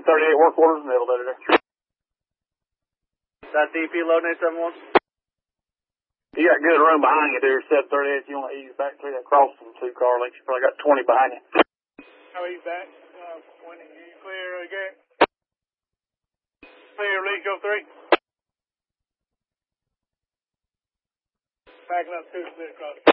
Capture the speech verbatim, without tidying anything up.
seven thirty-eight, work orders in the elevator there. That D P loading eight seven one? You got good room behind you there, seven thirty-eight. If you want to ease back through that cross from two car lengths, you probably got twenty behind you. I'll ease back. Uh, twenty. You clear again? Clear, Rico three. Backing up two, clear cross.